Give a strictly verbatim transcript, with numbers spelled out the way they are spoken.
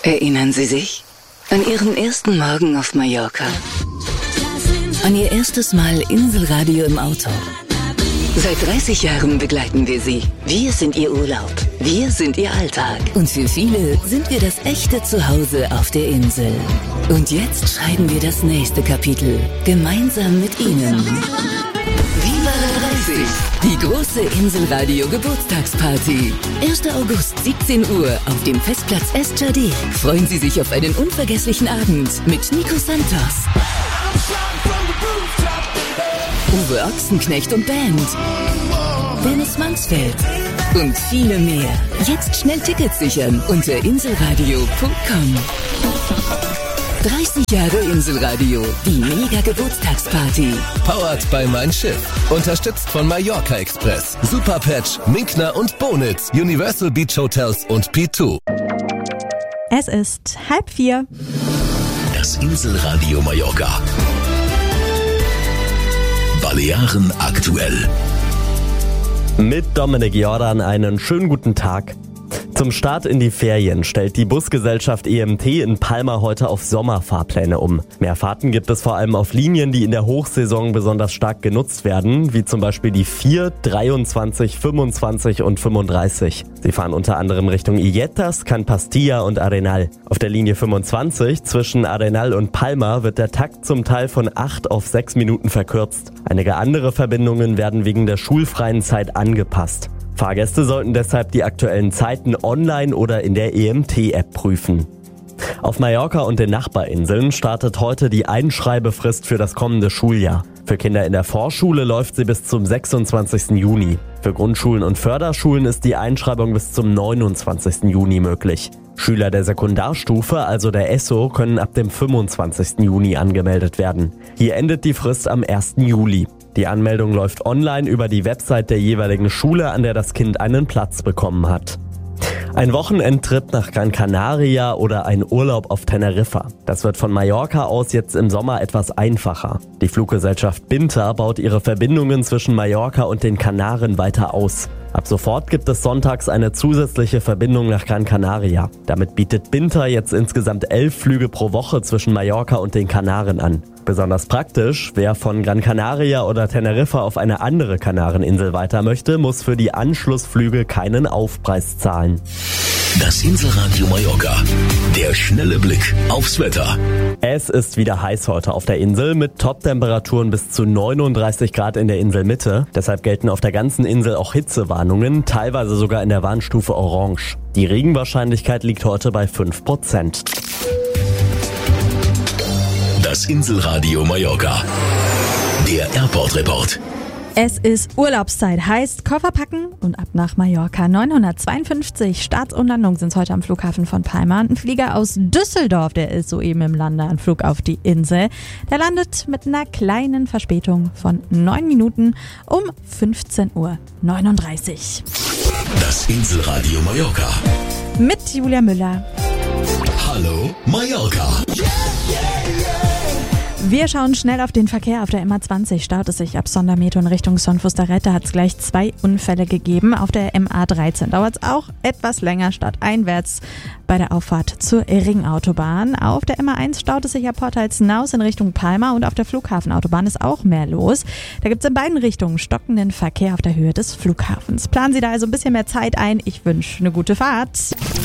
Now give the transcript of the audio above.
Erinnern Sie sich an Ihren ersten Morgen auf Mallorca? An Ihr erstes Mal Inselradio im Auto? Seit dreißig Jahren begleiten wir Sie. Wir sind Ihr Urlaub. Wir sind Ihr Alltag. Und für viele sind wir das echte Zuhause auf der Insel. Und jetzt schreiben wir das nächste Kapitel. Gemeinsam mit Ihnen. Viva la dreißig! Die große Inselradio Geburtstagsparty. erster August, siebzehn Uhr auf dem Festplatz Estjadé. Freuen Sie sich auf einen unvergesslichen Abend mit Nico Santos, Uwe Ochsenknecht und Band, Dennis Mansfeld und viele mehr. Jetzt schnell Tickets sichern unter inselradio punkt com. dreißig Jahre Inselradio, die Mega-Geburtstagsparty. Powered by Mein Schiff. Unterstützt von Mallorca Express, Superpatch, Minkner und Bonitz, Universal Beach Hotels und P zwei. Es ist halb vier. Das Inselradio Mallorca. Balearen aktuell. Mit Dominik Jordan einen schönen guten Tag. Zum Start in die Ferien stellt die Busgesellschaft E M T in Palma heute auf Sommerfahrpläne um. Mehr Fahrten gibt es vor allem auf Linien, die in der Hochsaison besonders stark genutzt werden, wie zum Beispiel die vier, dreiundzwanzig, fünfundzwanzig und fünfunddreißig. Sie fahren unter anderem Richtung Illetas, Can Pastilla und Arenal. Auf der Linie fünfundzwanzig zwischen Arenal und Palma wird der Takt zum Teil von acht auf sechs Minuten verkürzt. Einige andere Verbindungen werden wegen der schulfreien Zeit angepasst. Fahrgäste sollten deshalb die aktuellen Zeiten online oder in der E M T-App prüfen. Auf Mallorca und den Nachbarinseln startet heute die Einschreibefrist für das kommende Schuljahr. Für Kinder in der Vorschule läuft sie bis zum sechsundzwanzigsten Juni. Für Grundschulen und Förderschulen ist die Einschreibung bis zum neunundzwanzigsten Juni möglich. Schüler der Sekundarstufe, also der E S O, können ab dem fünfundzwanzigsten Juni angemeldet werden. Hier endet die Frist am ersten Juli. Die Anmeldung läuft online über die Website der jeweiligen Schule, an der das Kind einen Platz bekommen hat. Ein Wochenendtrip nach Gran Canaria oder ein Urlaub auf Teneriffa. Das wird von Mallorca aus jetzt im Sommer etwas einfacher. Die Fluggesellschaft Binter baut ihre Verbindungen zwischen Mallorca und den Kanaren weiter aus. Ab sofort gibt es sonntags eine zusätzliche Verbindung nach Gran Canaria. Damit bietet Binter jetzt insgesamt elf Flüge pro Woche zwischen Mallorca und den Kanaren an. Besonders praktisch, wer von Gran Canaria oder Teneriffa auf eine andere Kanareninsel weiter möchte, muss für die Anschlussflüge keinen Aufpreis zahlen. Das Inselradio Mallorca. Der schnelle Blick aufs Wetter. Es ist wieder heiß heute auf der Insel mit Top-Temperaturen bis zu neununddreißig Grad in der Inselmitte. Deshalb gelten auf der ganzen Insel auch Hitzewarnungen, teilweise sogar in der Warnstufe Orange. Die Regenwahrscheinlichkeit liegt heute bei fünf Prozent. Das Inselradio Mallorca. Der Airport Report. Es ist Urlaubszeit, heißt Koffer packen und ab nach Mallorca. neunhundertzweiundfünfzig Starts und Landungen sind heute am Flughafen von Palma. Ein Flieger aus Düsseldorf, der ist soeben im Lande, ein Flug auf die Insel. Der landet mit einer kleinen Verspätung von neun Minuten um fünfzehn Uhr neununddreißig. Das Inselradio Mallorca. Mit Julia Müller. Hallo Mallorca. Wir schauen schnell auf den Verkehr. Auf der M A zwanzig staut es sich ab Sondermeto in Richtung Son Fusterrette. Hat es gleich zwei Unfälle gegeben. Auf der M A dreizehn dauert es auch etwas länger stadteinwärts bei der Auffahrt zur Ringautobahn. Auf der M A eins staut es sich ab Port Hals-Naus in Richtung Palma und auf der Flughafenautobahn ist auch mehr los. Da gibt es in beiden Richtungen stockenden Verkehr auf der Höhe des Flughafens. Planen Sie da also ein bisschen mehr Zeit ein. Ich wünsche eine gute Fahrt.